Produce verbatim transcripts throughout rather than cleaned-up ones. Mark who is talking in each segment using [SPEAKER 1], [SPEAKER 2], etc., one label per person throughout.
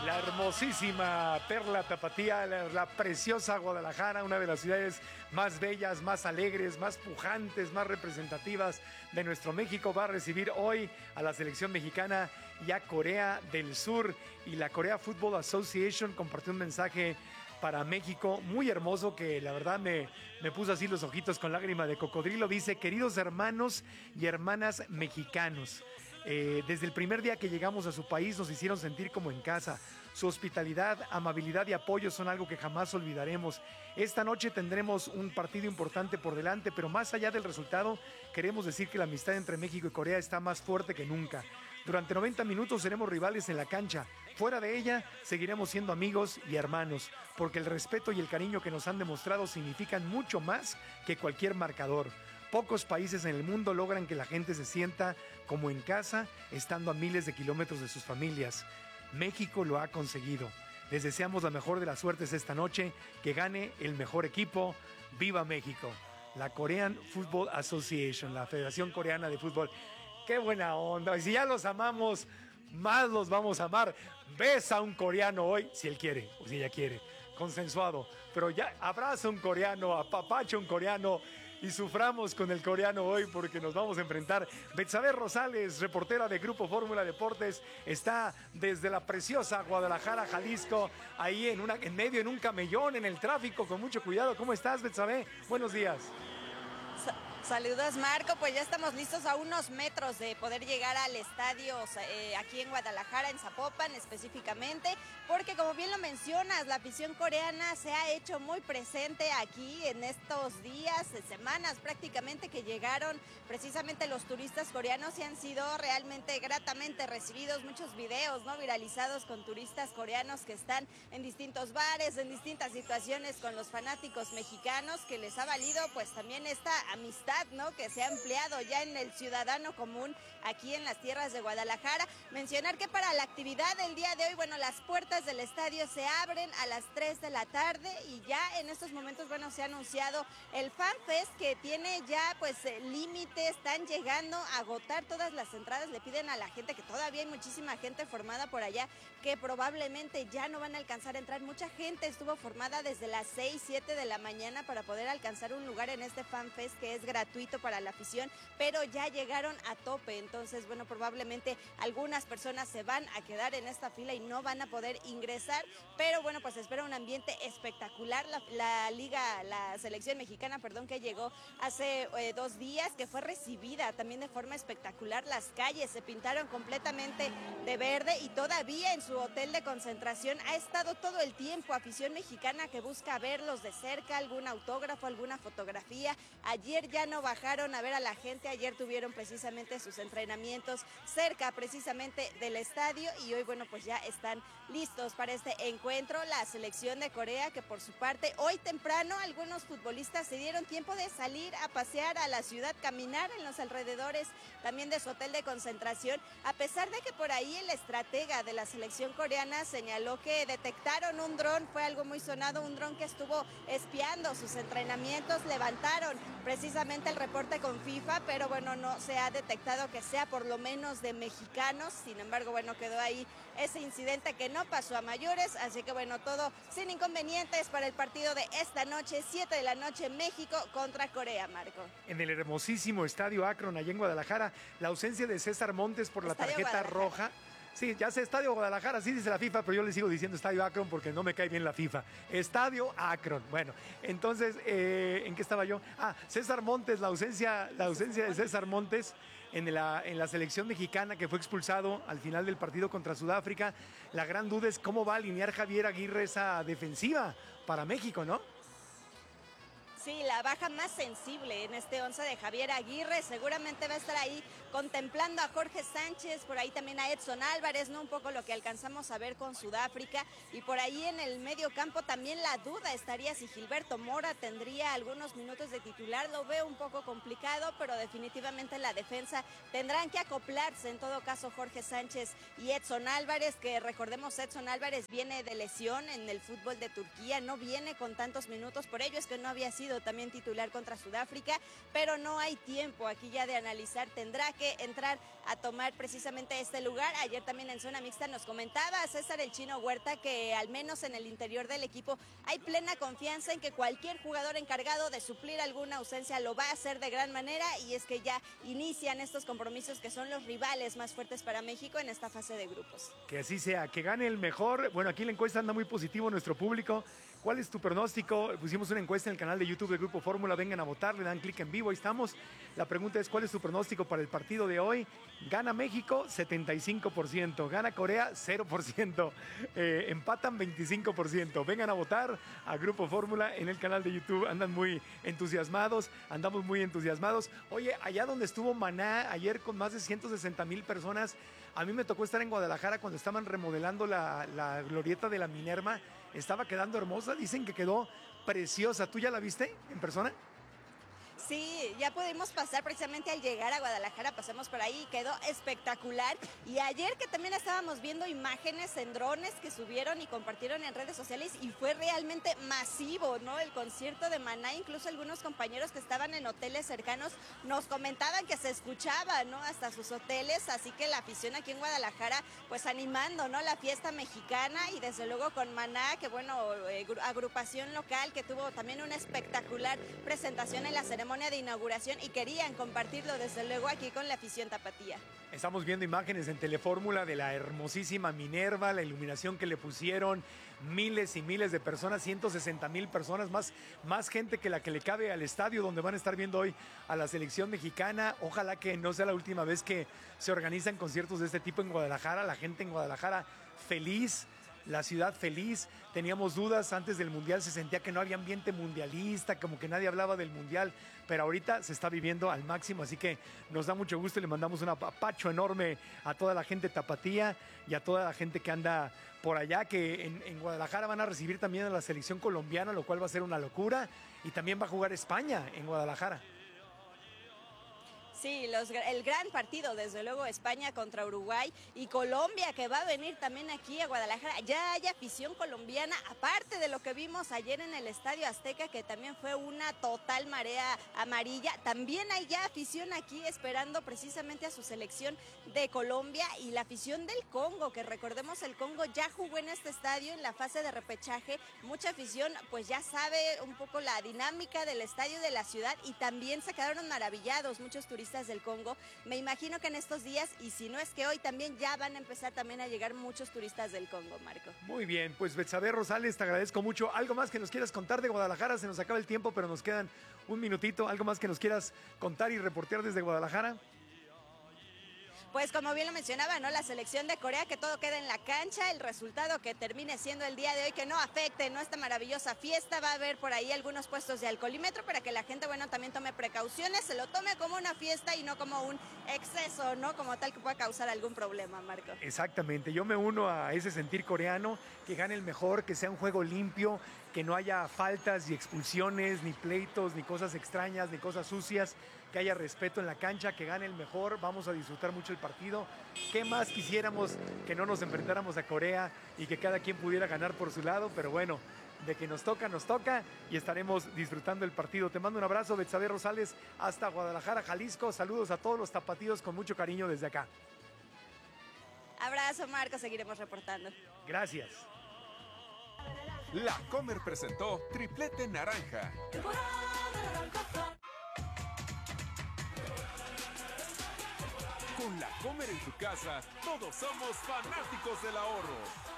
[SPEAKER 1] La hermosísima Perla Tapatía, la, la preciosa Guadalajara, una de las ciudades más bellas, más alegres, más pujantes, más representativas de nuestro México, va a recibir hoy a la selección mexicana y a Corea del Sur. Y la Korea Football Association compartió un mensaje para México muy hermoso que la verdad me, me puso así los ojitos con lágrima de cocodrilo. Dice: queridos hermanos y hermanas mexicanos, eh, desde el primer día que llegamos a su país nos hicieron sentir como en casa. Su hospitalidad, amabilidad y apoyo son algo que jamás olvidaremos. Esta noche tendremos un partido importante por delante, pero más allá del resultado, queremos decir que la amistad entre México y Corea está más fuerte que nunca. Durante noventa minutos seremos rivales en la cancha. Fuera de ella, seguiremos siendo amigos y hermanos, porque el respeto y el cariño que nos han demostrado significan mucho más que cualquier marcador. Pocos países en el mundo logran que la gente se sienta como en casa, estando a miles de kilómetros de sus familias. México lo ha conseguido. Les deseamos la mejor de las suertes esta noche, que gane el mejor equipo. ¡Viva México! La Korean Football Association, la Federación Coreana de Fútbol. ¡Qué buena onda! Y si ya los amamos, más los vamos a amar. Besa a un coreano hoy, si él quiere, o si ella quiere, consensuado. Pero ya abraza a un coreano, apapacha a un coreano y suframos con el coreano hoy, porque nos vamos a enfrentar. Betsabe Rosales, reportera de Grupo Fórmula Deportes, está desde la preciosa Guadalajara, Jalisco, ahí en, una, en medio, en un camellón, en el tráfico, con mucho cuidado. ¿Cómo estás, Betsabe? Buenos días.
[SPEAKER 2] Saludos, Marco. Pues ya estamos listos a unos metros de poder llegar al estadio eh, aquí en Guadalajara, en Zapopan específicamente, porque como bien lo mencionas, la afición coreana se ha hecho muy presente aquí en estos días, semanas prácticamente, que llegaron precisamente los turistas coreanos y han sido realmente gratamente recibidos. Muchos videos, ¿no?, viralizados con turistas coreanos que están en distintos bares, en distintas situaciones con los fanáticos mexicanos, que les ha valido pues también esta amistad, ¿no?, que se ha ampliado ya en el ciudadano común aquí en las tierras de Guadalajara. Mencionar que para la actividad del día de hoy, bueno, las puertas del estadio se abren a las tres de la tarde y ya en estos momentos, bueno, se ha anunciado el Fan Fest, que tiene ya pues límite, están llegando a agotar todas las entradas. Le piden a la gente, que todavía hay muchísima gente formada por allá, que probablemente ya no van a alcanzar a entrar. Mucha gente estuvo formada desde las seis, siete de la mañana para poder alcanzar un lugar en este Fan Fest, que es gratuito para la afición, pero ya llegaron a tope. Entonces, bueno, probablemente algunas personas se van a quedar en esta fila y no van a poder ingresar, pero bueno, pues espera un ambiente espectacular. La, la liga, la selección mexicana, perdón, que llegó hace eh, dos días, que fue recibida también de forma espectacular. Las calles se pintaron completamente de verde y todavía en su hotel de concentración ha estado todo el tiempo afición mexicana que busca verlos de cerca, algún autógrafo, alguna fotografía. Ayer ya no bajaron a ver a la gente, ayer tuvieron precisamente sus entrenamientos cerca precisamente del estadio y hoy, bueno, pues ya están listos para este encuentro. La selección de Corea, que por su parte hoy temprano algunos futbolistas se dieron tiempo de salir a pasear a la ciudad, caminar en los alrededores también de su hotel de concentración, a pesar de que por ahí el estratega de la selección coreana señaló que detectaron un dron, fue algo muy sonado, un dron que estuvo espiando sus entrenamientos. Levantaron precisamente el reporte con FIFA, pero bueno, no se ha detectado que sea por lo menos de mexicanos. Sin embargo, bueno, quedó ahí ese incidente que no pasó a mayores, así que bueno, todo sin inconvenientes para el partido de esta noche, siete de la noche, México contra Corea, Marco.
[SPEAKER 1] En el hermosísimo Estadio Akron, allá en Guadalajara, la ausencia de César Montes por la
[SPEAKER 2] Estadio
[SPEAKER 1] tarjeta roja. Sí, ya sé, Estadio Guadalajara, sí dice la FIFA, pero yo le sigo diciendo Estadio Akron porque no me cae bien la FIFA. Estadio Akron. Bueno, entonces, eh, ¿en qué estaba yo? Ah, César Montes, la ausencia, la ausencia de César Montes en la, en la selección mexicana, que fue expulsado al final del partido contra Sudáfrica. La gran duda es cómo va a alinear Javier Aguirre esa defensiva para México, ¿no?
[SPEAKER 2] Sí, la baja más sensible en este once de Javier Aguirre. Seguramente va a estar ahí contemplando a Jorge Sánchez, por ahí también a Edson Álvarez, ¿no? Un poco lo que alcanzamos a ver con Sudáfrica. Y por ahí en el medio campo también la duda estaría si Gilberto Mora tendría algunos minutos de titular. Lo veo un poco complicado, pero definitivamente la defensa tendrán que acoplarse. En todo caso, Jorge Sánchez y Edson Álvarez, que recordemos, Edson Álvarez viene de lesión en el fútbol de Turquía, no viene con tantos minutos, por ello es que no había sido también titular contra Sudáfrica, pero no hay tiempo aquí ya de analizar. Tendrá que entrar a tomar precisamente este lugar. Ayer también en zona mixta nos comentaba César el Chino Huerta que al menos en el interior del equipo hay plena confianza en que cualquier jugador encargado de suplir alguna ausencia lo va a hacer de gran manera, y es que ya inician estos compromisos que son los rivales más fuertes para México en esta fase de grupos.
[SPEAKER 1] Que así sea, que gane el mejor. Bueno, aquí la encuesta anda muy positivo nuestro público. ¿Cuál es tu pronóstico? Pusimos una encuesta en el canal de YouTube de Grupo Fórmula. Vengan a votar, le dan clic en vivo, ahí estamos. La pregunta es, ¿cuál es tu pronóstico para el partido de hoy? Gana México, setenta y cinco por ciento. Gana Corea, cero por ciento. Eh, empatan, veinticinco por ciento. Vengan a votar a Grupo Fórmula en el canal de YouTube. Andan muy entusiasmados, andamos muy entusiasmados. Oye, allá donde estuvo Maná ayer con más de ciento sesenta mil personas, a mí me tocó estar en Guadalajara cuando estaban remodelando la, la glorieta de la Minerva. Estaba quedando hermosa, dicen que quedó preciosa. ¿Tú ya la viste en persona?
[SPEAKER 2] Sí, ya pudimos pasar precisamente al llegar a Guadalajara, pasamos por ahí y quedó espectacular. Y ayer que también estábamos viendo imágenes en drones que subieron y compartieron en redes sociales y fue realmente masivo, ¿no? El concierto de Maná, incluso algunos compañeros que estaban en hoteles cercanos nos comentaban que se escuchaba, ¿no? Hasta sus hoteles, así que la afición aquí en Guadalajara pues animando, ¿no? La fiesta mexicana y desde luego con Maná, que bueno, eh, agrupación local que tuvo también una espectacular presentación en la ceremonia de inauguración y querían compartirlo desde luego aquí con la afición tapatía.
[SPEAKER 1] Estamos viendo imágenes en Telefórmula de la hermosísima Minerva, la iluminación que le pusieron, miles y miles de personas, ciento sesenta mil personas, más, más gente que la que le cabe al estadio donde van a estar viendo hoy a la selección mexicana. Ojalá que no sea la última vez que se organizan conciertos de este tipo en Guadalajara, la gente en Guadalajara feliz. La ciudad feliz. Teníamos dudas antes del Mundial, se sentía que no había ambiente mundialista, como que nadie hablaba del Mundial, pero ahorita se está viviendo al máximo, así que nos da mucho gusto y le mandamos un apapacho enorme a toda la gente tapatía y a toda la gente que anda por allá, que en, en Guadalajara van a recibir también a la selección colombiana, lo cual va a ser una locura, y también va a jugar España en Guadalajara.
[SPEAKER 2] Sí, los, el gran partido, desde luego, España contra Uruguay y Colombia, que va a venir también aquí a Guadalajara. Ya hay afición colombiana, aparte de lo que vimos ayer en el Estadio Azteca, que también fue una total marea amarilla. También hay ya afición aquí esperando precisamente a su selección de Colombia y la afición del Congo, que recordemos el Congo ya jugó en este estadio en la fase de repechaje. Mucha afición pues ya sabe un poco la dinámica del estadio de la ciudad y también se quedaron maravillados muchos turistas del Congo. Me imagino que en estos días, y si no es que hoy, también ya van a empezar también a llegar muchos turistas del Congo, Marco.
[SPEAKER 1] Muy bien, pues Betsabe Rosales, te agradezco mucho. ¿Algo más que nos quieras contar de Guadalajara? Se nos acaba el tiempo, pero nos quedan un minutito. ¿Algo más que nos quieras contar y reportear desde Guadalajara?
[SPEAKER 2] Pues como bien lo mencionaba, ¿no? La selección de Corea, que todo queda en la cancha, el resultado que termine siendo el día de hoy, que no afecte, ¿no? Esta maravillosa fiesta. Va a haber por ahí algunos puestos de alcoholímetro para que la gente, bueno, también tome precauciones, se lo tome como una fiesta y no como un exceso, ¿no? Como tal que pueda causar algún problema, Marco.
[SPEAKER 1] Exactamente, yo me uno a ese sentir coreano, que gane el mejor, que sea un juego limpio, que no haya faltas y expulsiones, ni pleitos, ni cosas extrañas, ni cosas sucias, que haya respeto en la cancha, que gane el mejor. Vamos a disfrutar mucho el partido. ¿Qué más quisiéramos que no nos enfrentáramos a Corea y que cada quien pudiera ganar por su lado? Pero bueno, de que nos toca, nos toca y estaremos disfrutando el partido. Te mando un abrazo, Betsabe Rosales, hasta Guadalajara, Jalisco. Saludos a todos los tapatíos con mucho cariño desde acá.
[SPEAKER 2] Abrazo, Marco, seguiremos reportando.
[SPEAKER 1] Gracias.
[SPEAKER 3] La Comer presentó Triplete Naranja. Con La Comer en tu casa, todos somos fanáticos del ahorro.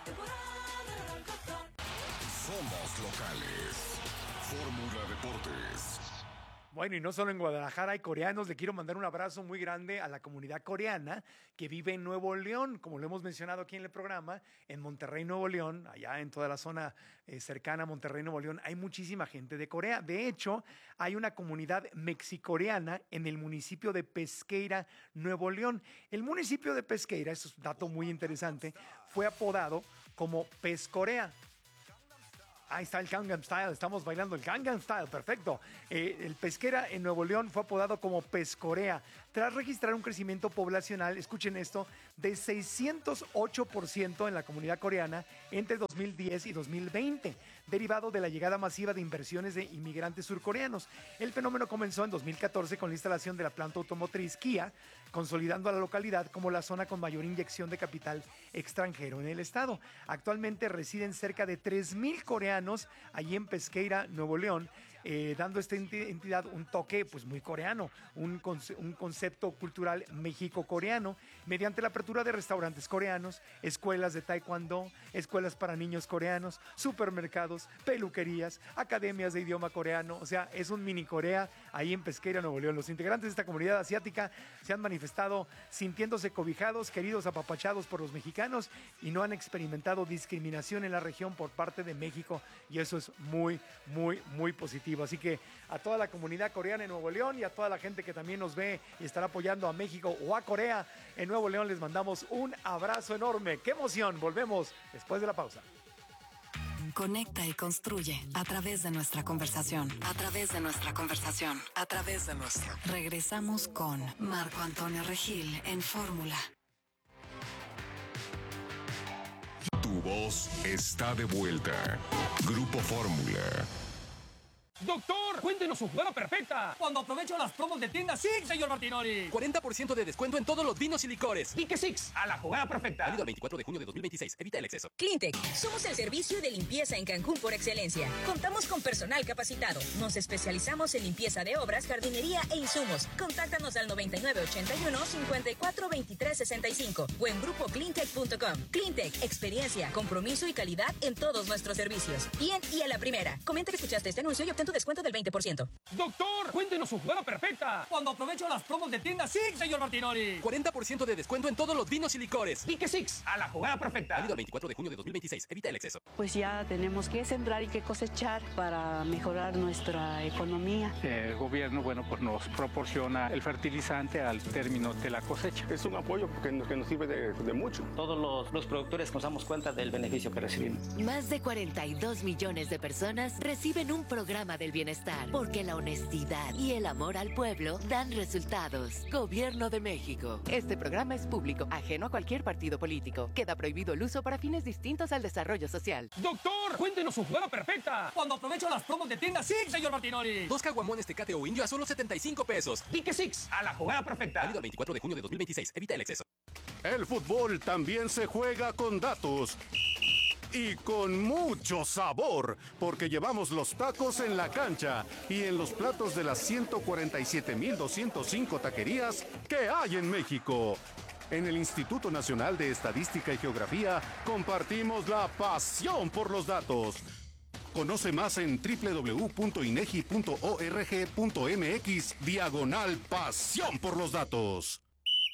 [SPEAKER 4] Somos locales. Fórmula Deportes.
[SPEAKER 1] Bueno, y no solo en Guadalajara hay coreanos. Le quiero mandar un abrazo muy grande a la comunidad coreana que vive en Nuevo León, como lo hemos mencionado aquí en el programa, en Monterrey, Nuevo León, allá en toda la zona eh, cercana a Monterrey, Nuevo León, hay muchísima gente de Corea. De hecho, hay una comunidad mexicoreana en el municipio de Pesqueira, Nuevo León. El municipio de Pesqueira, eso es un dato muy interesante, fue apodado como Pescorea. Ahí está el Gangnam Style, estamos bailando el Gangnam Style, perfecto. Eh, el Pesquera en Nuevo León fue apodado como Pescorea, tras registrar un crecimiento poblacional, escuchen esto, de seiscientos ocho por ciento en la comunidad coreana entre dos mil diez y dos mil veinte, derivado de la llegada masiva de inversiones de inmigrantes surcoreanos. El fenómeno comenzó en dos mil catorce con la instalación de la planta automotriz Kia, consolidando a la localidad como la zona con mayor inyección de capital extranjero en el estado. Actualmente residen cerca de tres mil coreanos allí en Pesqueira, Nuevo León, Eh, dando a esta entidad un toque pues muy coreano, un, conce- un concepto cultural México-coreano, mediante la apertura de restaurantes coreanos, escuelas de taekwondo, escuelas para niños coreanos, supermercados, peluquerías, academias de idioma coreano. O sea, es un mini Corea ahí en Pesqueira, Nuevo León. Los integrantes de esta comunidad asiática se han manifestado sintiéndose cobijados, queridos, apapachados por los mexicanos y no han experimentado discriminación en la región por parte de México, y eso es muy, muy, muy positivo. Así que a toda la comunidad coreana en Nuevo León y a toda la gente que también nos ve y estará apoyando a México o a Corea en Nuevo León, les mandamos un abrazo enorme. ¡Qué emoción! Volvemos después de la pausa.
[SPEAKER 5] Conecta y construye a través de nuestra conversación. A través de nuestra conversación. A través de nuestra. Regresamos con Marco Antonio Regil en Fórmula.
[SPEAKER 4] Tu voz está de vuelta. Grupo Fórmula.
[SPEAKER 6] Doctor, cuéntenos su jugada perfecta. Cuando aprovecho las promos de tienda Six, señor Martinoli.
[SPEAKER 7] cuarenta por ciento de descuento en todos los vinos y licores.
[SPEAKER 6] Dique Six, a la jugada perfecta.
[SPEAKER 7] Válido el veinticuatro de junio de dos mil veintiséis. Evita el exceso.
[SPEAKER 8] Cleantech, somos el servicio de limpieza en Cancún por excelencia. Contamos con personal capacitado. Nos especializamos en limpieza de obras, jardinería e insumos. Contáctanos al noventa y nueve ochenta y uno cincuenta y cuatro veintitrés sesenta y cinco o en grupo cleantech punto com. Cleantech, experiencia, compromiso y calidad en todos nuestros servicios. Bien y a la primera. Comenta que escuchaste este anuncio y obtén tu descuento del veinte por ciento.
[SPEAKER 6] Doctor, cuéntenos su jugada perfecta. Cuando aprovecho las promos de tienda Six, señor Martinoli.
[SPEAKER 7] cuarenta por ciento de descuento en todos los vinos y licores.
[SPEAKER 6] Dique Six, a la jugada perfecta.
[SPEAKER 7] Válido el veinticuatro de junio de dos mil veintiséis. Evita el exceso.
[SPEAKER 9] Pues ya tenemos que sembrar y que cosechar para mejorar nuestra economía.
[SPEAKER 10] El gobierno, bueno, pues nos proporciona el fertilizante al término de la cosecha.
[SPEAKER 11] Es un apoyo que nos, que nos sirve de, de mucho.
[SPEAKER 12] Todos los, los productores nos damos cuenta del beneficio que recibimos.
[SPEAKER 13] Más de cuarenta y dos millones de personas reciben un programa del bienestar, porque la honestidad y el amor al pueblo dan resultados. Gobierno de México.
[SPEAKER 14] Este programa es público, ajeno a cualquier partido político. Queda prohibido el uso para fines distintos al desarrollo social.
[SPEAKER 6] Doctor, cuéntenos su jugada perfecta. Cuando aprovecho las promos de tienda Six, señor Martinoli.
[SPEAKER 7] Dos caguamones Tecate o Indio a solo setenta y cinco pesos.
[SPEAKER 6] Dique Six, a la jugada perfecta.
[SPEAKER 7] Válido el veinticuatro de junio de dos mil veintiséis. Evita el exceso.
[SPEAKER 15] El fútbol también se juega con datos. Y con mucho sabor, porque llevamos los tacos en la cancha y en los platos de las ciento cuarenta y siete mil doscientos cinco taquerías que hay en México. En el Instituto Nacional de Estadística y Geografía compartimos la pasión por los datos. Conoce más en doble u doble u doble u punto inegi punto org punto mx diagonal pasión por los datos.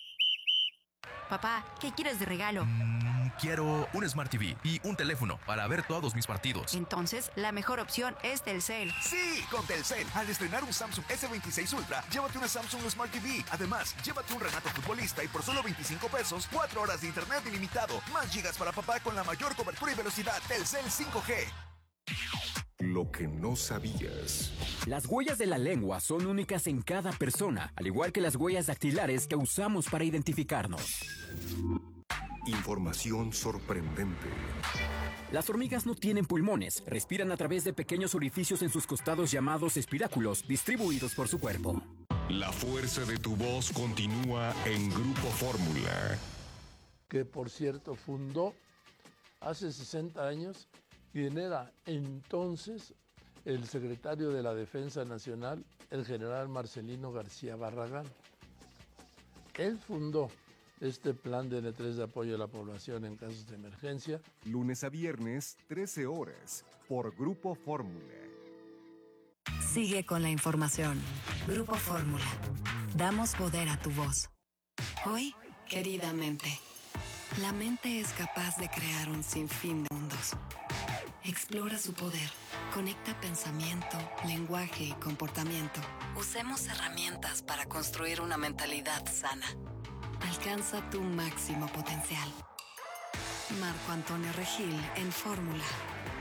[SPEAKER 16] Papá, ¿qué quieres de regalo?
[SPEAKER 17] Mm, quiero un Smart T V y un teléfono para ver todos mis partidos.
[SPEAKER 16] Entonces, la mejor opción es Telcel.
[SPEAKER 18] Sí, con Telcel. Al estrenar un Samsung ese veintiséis Ultra, llévate una Samsung Smart T V. Además, llévate un Renato Futbolista y por solo veinticinco pesos, cuatro horas de internet ilimitado. Más gigas para papá con la mayor cobertura y velocidad. Telcel cinco G.
[SPEAKER 4] Lo que no sabías.
[SPEAKER 19] Las huellas de la lengua son únicas en cada persona, al igual que las huellas dactilares que usamos para identificarnos.
[SPEAKER 4] Información sorprendente.
[SPEAKER 19] Las hormigas no tienen pulmones, respiran a través de pequeños orificios en sus costados llamados espiráculos, distribuidos por su cuerpo.
[SPEAKER 4] La fuerza de tu voz continúa en Grupo Fórmula.
[SPEAKER 20] Que por cierto fundó hace sesenta años quien era entonces el secretario de la Defensa Nacional, el general Marcelino García Barragán. Él fundó este plan de N tres de apoyo a la población en casos de emergencia.
[SPEAKER 3] Lunes a viernes, trece horas, por Grupo Fórmula.
[SPEAKER 5] Sigue con la información. Grupo Fórmula. Damos poder a tu voz. Hoy, querida mente, la mente es capaz de crear un sinfín de mundos. Explora su poder. Conecta pensamiento, lenguaje y comportamiento. Usemos herramientas para construir una mentalidad sana. Alcanza tu máximo potencial. Marco Antonio Regil en Fórmula.